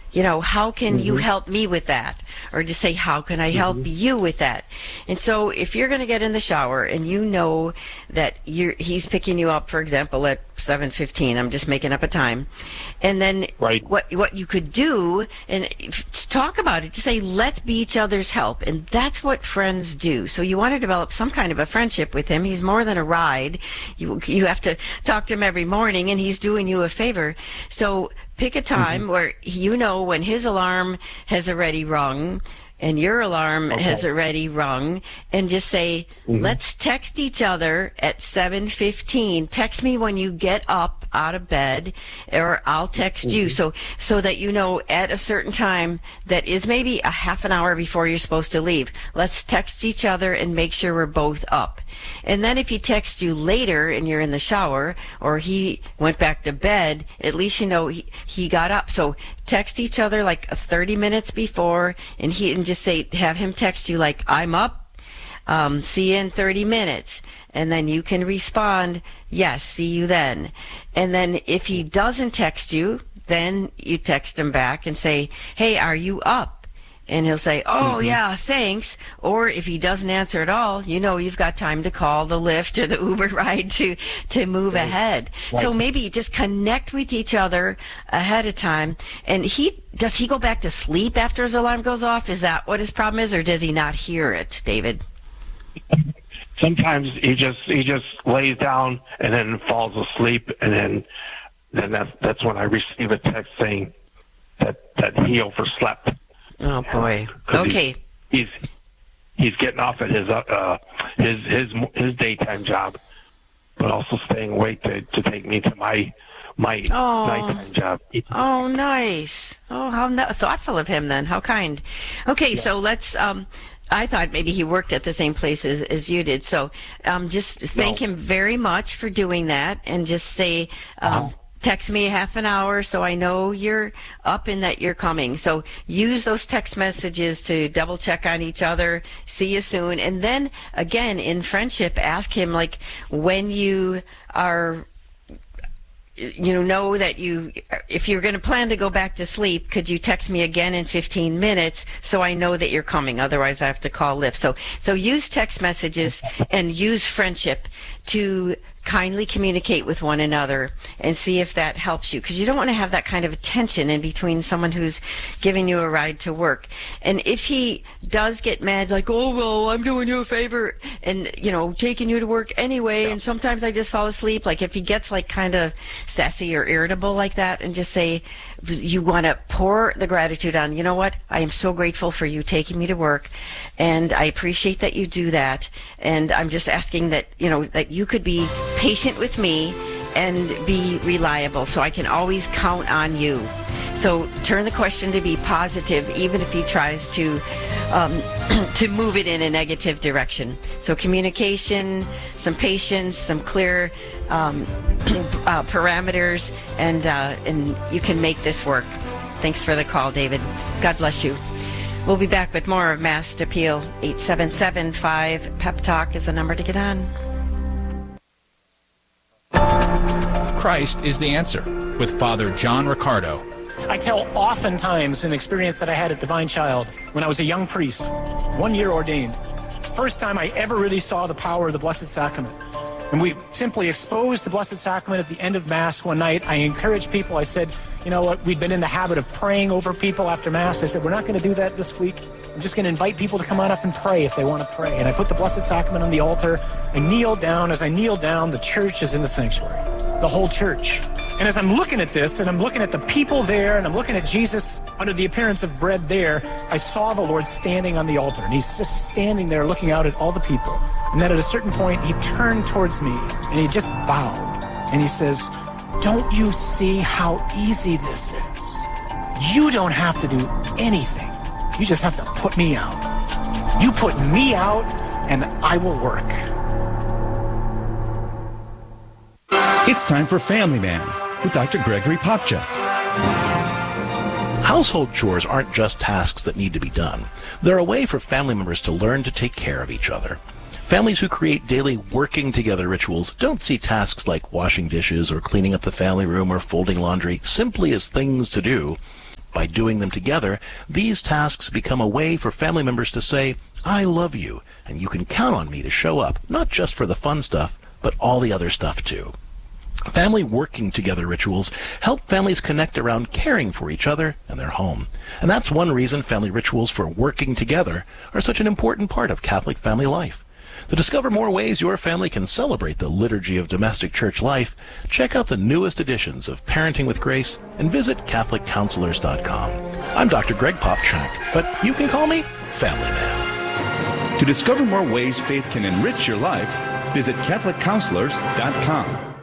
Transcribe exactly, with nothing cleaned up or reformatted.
You know, how can mm-hmm. you help me with that? Or just say, how can I help mm-hmm. you with that? And so if you're going to get in the shower and you know that you're, he's picking you up, for example, at seven fifteen, I'm just making up a time. And then right. what what you could do, and talk about it, just say, let's be each other's help. And that's what friends do. So you want to develop some kind of a friendship with him. He's more than a ride. You, you have to talk to him every morning, and he's doing you a favor. So pick a time mm-hmm. where you know when his alarm has already rung and your alarm okay. has already rung, and just say, mm-hmm. let's text each other at seven fifteen. Text me when you get up out of bed, or I'll text mm-hmm. you. So, so that you know at a certain time that is maybe a half an hour before you're supposed to leave. Let's text each other and make sure we're both up. And then if he texts you later and you're in the shower, or he went back to bed, at least you know he, he got up. So text each other like thirty minutes before, and he and just say, have him text you like, I'm up, um, see you in thirty minutes. And then you can respond, yes, see you then. And then if he doesn't text you, then you text him back and say, hey, are you up? And he'll say, oh, mm-hmm. yeah, thanks. Or if he doesn't answer at all, you know you've got time to call the Lyft or the Uber ride to, to move right. ahead. Right. So maybe just connect with each other ahead of time. And he does he go back to sleep after his alarm goes off? Is that what his problem is, or does he not hear it, David? Sometimes he just he just lays down and then falls asleep, and then then that's that's when I receive a text saying that, that he overslept. Oh boy. Okay. He's, he's he's getting off at his uh his his his daytime job, but also staying awake to, to take me to my my oh. nighttime job. Oh, nice. Oh, how no- thoughtful of him then. How kind. Okay, yeah. so let's. Um, I thought maybe he worked at the same place as, as you did. So um, just thank no. him very much for doing that, and just say. Um, uh-huh. Text me half an hour so I know you're up and that you're coming. So use those text messages to double check on each other. See you soon. And then again, in friendship, ask him like when you are, you know, know that you, if you're going to plan to go back to sleep, could you text me again in fifteen minutes so I know that you're coming? Otherwise I have to call Lyft. So, so use text messages and use friendship to kindly communicate with one another and see if that helps you, because you don't want to have that kind of tension in between someone who's giving you a ride to work. And if he does get mad, like, oh, well, I'm doing you a favor and, you know, taking you to work anyway, yeah. and sometimes I just fall asleep, like if he gets like kind of sassy or irritable like that, and just say, you want to pour the gratitude on, you know what, I am so grateful for you taking me to work, and I appreciate that you do that, and I'm just asking that, you know, that you could be patient with me and be reliable so I can always count on you. So turn the question to be positive, even if he tries to um, to move it in a negative direction. So communication, some patience, some clear um, uh, parameters, and uh, and you can make this work. Thanks for the call, David. God bless you. We'll be back with more of Mass Appeal. eight seven seven five Pep Talk is the number to get on. Christ is the answer with Father John Riccardo. I tell oftentimes an experience that I had at Divine Child when I was a young priest, one year ordained. First time I ever really saw the power of the Blessed Sacrament. And we simply exposed the Blessed Sacrament at the end of Mass one night. I encouraged people. I said, you know what, we'd been in the habit of praying over people after Mass. I said, we're not going to do that this week. I'm just going to invite people to come on up and pray if they want to pray. And I put the Blessed Sacrament on the altar. I kneeled down. As I kneeled down, the church is in the sanctuary. The whole church. And as I'm looking at this, and I'm looking at the people there, and I'm looking at Jesus under the appearance of bread there, I saw the Lord standing on the altar. And he's just standing there looking out at all the people. And then at a certain point, he turned towards me, and he just bowed. And he says, don't you see how easy this is? You don't have to do anything. You just have to put me out. You put me out, and I will work. It's time for Family Man with Doctor Gregory Popcha. Household chores aren't just tasks that need to be done. They're a way for family members to learn to take care of each other. Families who create daily working together rituals don't see tasks like washing dishes or cleaning up the family room or folding laundry simply as things to do, By doing them together, these tasks become a way for family members to say, I love you, and you can count on me to show up, not just for the fun stuff, but all the other stuff too. Family working together rituals help families connect around caring for each other and their home. And that's one reason family rituals for working together are such an important part of Catholic family life. To discover more ways your family can celebrate the liturgy of domestic church life, check out the newest editions of Parenting with Grace and visit Catholic Counselors dot com. I'm Doctor Greg Popcak, but you can call me Family Man. To discover more ways faith can enrich your life, visit Catholic Counselors dot com.